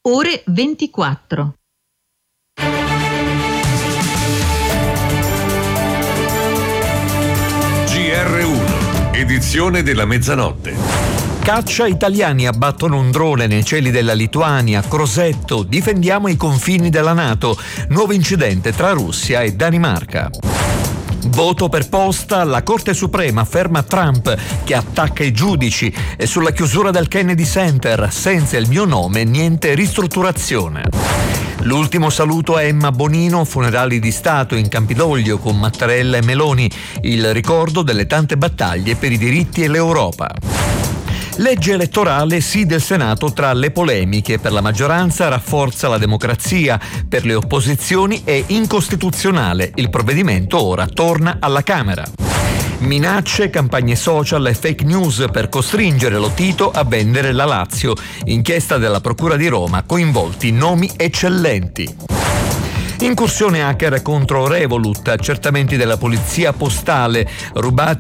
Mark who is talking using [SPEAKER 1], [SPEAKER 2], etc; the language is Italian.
[SPEAKER 1] ore 24.
[SPEAKER 2] GR1, edizione della mezzanotte.
[SPEAKER 3] Caccia italiani abbattono un drone nei cieli della Lituania, Crosetto, difendiamo i confini della NATO, nuovo incidente tra Russia e Danimarca. Voto per posta, la Corte Suprema ferma Trump che attacca i giudici e sulla chiusura del Kennedy Center, senza il mio nome niente ristrutturazione. L'ultimo saluto a Emma Bonino, funerali di Stato in Campidoglio con Mattarella e Meloni, il ricordo delle tante battaglie per i diritti e l'Europa. Legge elettorale, sì del Senato tra le polemiche, per la maggioranza rafforza la democrazia, per le opposizioni è incostituzionale, il provvedimento ora torna alla Camera. Minacce, campagne social e fake news per costringere Lotito a vendere la Lazio, inchiesta della Procura di Roma, coinvolti nomi eccellenti. Incursione hacker contro Revolut, accertamenti della polizia postale, rubati